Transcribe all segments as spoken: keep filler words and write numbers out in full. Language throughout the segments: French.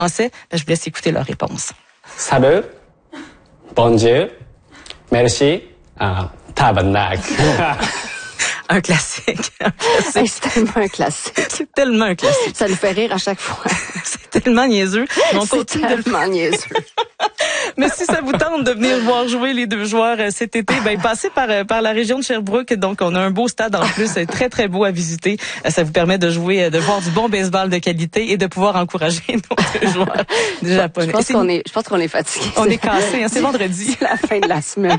français, ben, je vous laisse écouter leur réponse. Salut, bon Dieu, merci, euh, tabarnak. Un classique. Un classique. Hey, c'est tellement un classique. C'est tellement un classique. Ça nous fait rire à chaque fois. C'est tellement niaiseux. On C'est continue de le tellement niaiseux. Mais si ça vous tente de venir voir jouer les deux joueurs euh, cet été, ben passez par euh, par la région de Sherbrooke. Donc, on a un beau stade en plus, euh, très très beau à visiter. Euh, ça vous permet de jouer, euh, de voir du bon baseball de qualité et de pouvoir encourager nos deux joueurs du japonais. Je pense qu'on est, je pense qu'on est fatigué. On est cassé, hein, c'est vendredi. C'est la fin de la semaine.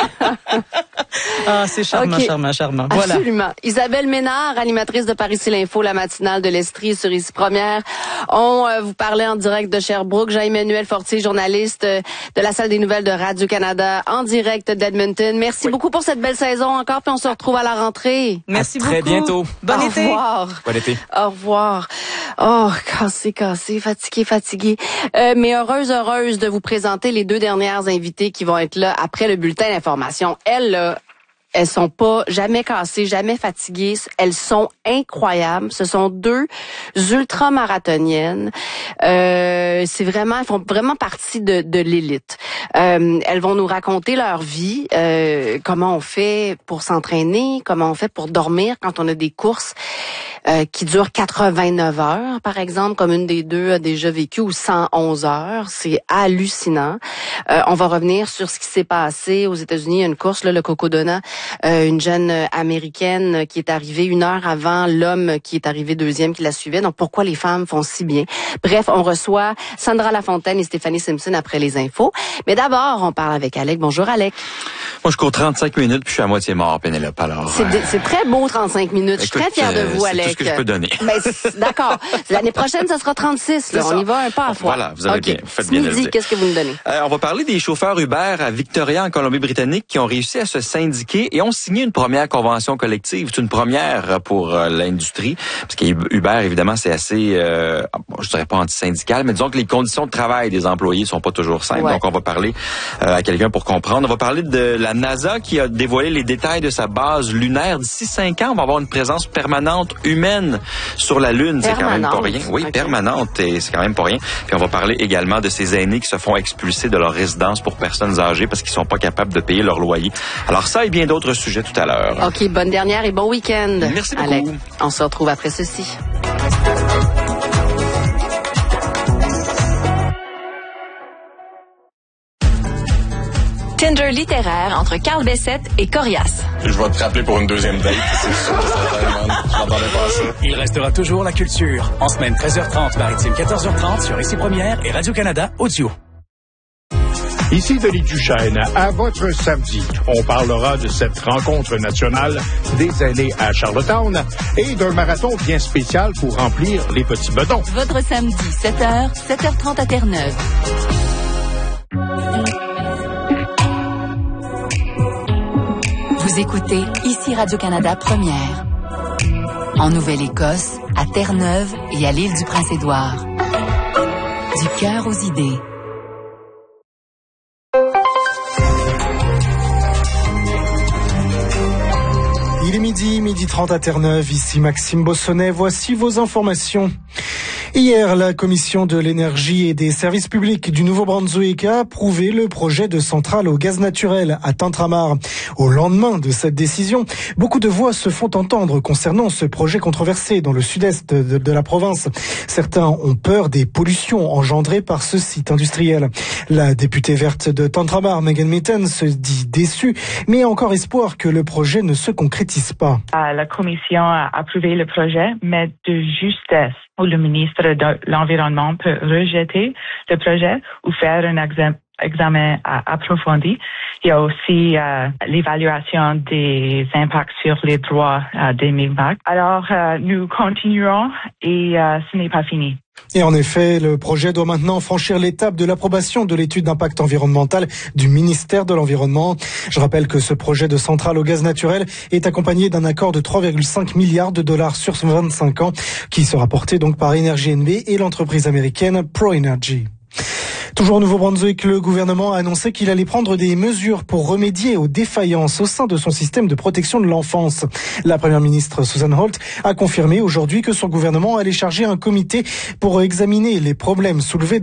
Ah, c'est charmant, okay. charmant, charmant. Voilà. Absolument. Isabelle Ménard, animatrice de Par ici l'info, la matinale de l'Estrie sur Ici Première. On euh, vous parlait en direct de Sherbrooke. Jean-Emmanuel Fortier, journaliste euh, de la salle des nouvelles de Radio-Canada, en direct d'Edmonton. Merci oui. beaucoup pour cette belle saison encore, puis on se retrouve à la rentrée. Merci à très beaucoup. bientôt. Bon Au été. Au revoir. Bon été. Au revoir. Oh, cassé, cassé, fatigué, fatigué. Euh, mais heureuse, heureuse de vous présenter les deux dernières invitées qui vont être là après le bulletin d'information. Elles, là, elles sont pas jamais cassées, jamais fatiguées. Elles sont incroyables. Ce sont deux ultramarathoniennes. Euh, c'est vraiment, elles font vraiment partie de, de l'élite. Euh, elles vont nous raconter leur vie, euh, comment on fait pour s'entraîner, comment on fait pour dormir quand on a des courses euh, qui durent quatre-vingt-neuf heures, par exemple, comme une des deux a déjà vécu, ou cent onze heures. C'est hallucinant. Euh, on va revenir sur ce qui s'est passé aux États-Unis. Il y a une course, là, le Cocodona, euh, une jeune américaine qui est arrivée une heure avant l'homme qui est arrivé deuxième, qui la suivait. Donc, pourquoi les femmes font si bien? Bref, on reçoit Sandra Lafontaine et Stéphanie Simpson après les infos. Mais d'abord, on parle avec Alec. Bonjour, Alec. Moi, je cours trente-cinq minutes puis je suis à moitié mort, Pénélope. Alors, c'est, euh... c'est très beau, trente-cinq minutes. Je suis Écoute, très fière de vous, c'est Alec. C'est tout ce que je peux donner. Ben, d'accord. L'année prochaine, ça sera trente-six. Là. On y va un pas à fois. Voilà, vous avez okay. bien, vous faites bien de le dire. Qu'est-ce que vous nous donnez? Euh, on va parler des chauffeurs Uber à Victoria, en Colombie-Britannique, qui ont réussi à se syndiquer et ont signé une première convention collective. C'est une première pour euh, l'industrie, parce qu'Uber, évidemment, c'est assez, euh, je dirais pas anti-syndical, mais disons que les conditions de travail des employés sont pas toujours simples. Ouais. Donc, on va parler euh, à quelqu'un pour comprendre. On va parler de la NASA qui a dévoilé les détails de sa base lunaire. D'ici cinq ans, on va avoir une présence permanente humaine sur la Lune. C'est quand même pas rien. Oui, okay. Permanente, et c'est quand même pas rien. Puis on va parler également de ces aînés qui se font expulser de leur résidence pour personnes âgées parce qu'ils sont pas capables de payer leur loyer. Alors ça et bien d'autres sujets tout à l'heure. OK, bonne dernière et bon week-end. Merci beaucoup. Alec, on se retrouve après ceci. Tinder littéraire entre Carl Bessette et Corias. Je vais te rappeler pour une deuxième date, c'est sûr. Je m'entendais pas ça. Il restera toujours la culture. En semaine treize heures trente, maritime quatorze heures trente sur Ici Première et Radio-Canada Audio. Ici Denis Duchesne, à votre samedi. On parlera de cette rencontre nationale des aînés à Charlottetown et d'un marathon bien spécial pour remplir les petits bedons. Votre samedi, sept heures, sept heures trente à Terre-Neuve. Vous écoutez Ici Radio-Canada Première. En Nouvelle-Écosse, à Terre-Neuve et à l'île du Prince-Édouard. Du cœur aux idées. Il est midi, midi trente à Terre-Neuve. Ici Maxime Bossonnet. Voici vos informations. Hier, la Commission de l'énergie et des services publics du Nouveau-Brunswick a approuvé le projet de centrale au gaz naturel à Tantramar. Au lendemain de cette décision, beaucoup de voix se font entendre concernant ce projet controversé dans le sud-est de, de la province. Certains ont peur des pollutions engendrées par ce site industriel. La députée verte de Tantramar, Megan Mitton, se dit déçue, mais a encore espoir que le projet ne se concrétise pas. La Commission a approuvé le projet, mais de justesse, où le ministre de l'Environnement peut rejeter le projet ou faire un examen examen approfondi. Il y a aussi euh, l'évaluation des impacts sur les droits euh, des Mi'kmaq. Alors, euh, nous continuerons et euh, ce n'est pas fini. Et en effet, le projet doit maintenant franchir l'étape de l'approbation de l'étude d'impact environnemental du ministère de l'Environnement. Je rappelle que ce projet de centrale au gaz naturel est accompagné d'un accord de trois virgule cinq milliards de dollars sur vingt-cinq ans qui sera porté donc par Énergie N B et l'entreprise américaine ProEnergy. Toujours au Nouveau-Brunswick, le gouvernement a annoncé qu'il allait prendre des mesures pour remédier aux défaillances au sein de son système de protection de l'enfance. La première ministre Susan Holt a confirmé aujourd'hui que son gouvernement allait charger un comité pour examiner les problèmes soulevés